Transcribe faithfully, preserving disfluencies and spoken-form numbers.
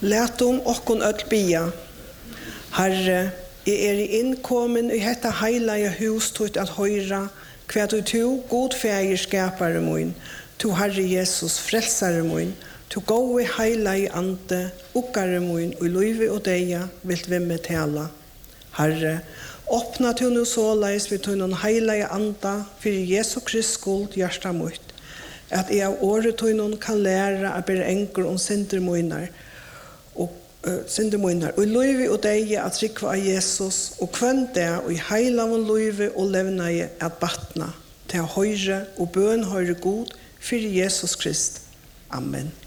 Lät om okkon öll bia. Herre, jeg er i innkommen i hetta heilige hus tut at høyra, hva du to, god feir skapare moin, to Herre Jesus frelsare moin, to gode heilige ande, okkare moin, og løyve og deia, vilt vimme tala. Herre, åpna til nu såleis vi tog noen heilige anda, for Jesu Krist skuld hjärsta mot, at jeg av året tog noen kan lære å bære enker om syndermoinar, og uh, syndermoinar, og løyve og deia at rikva av Jesus, og kvann det, og i heilavon løyve og levna i at batna, til høyre og bøn høyre god, for Jesus Krist. Amen.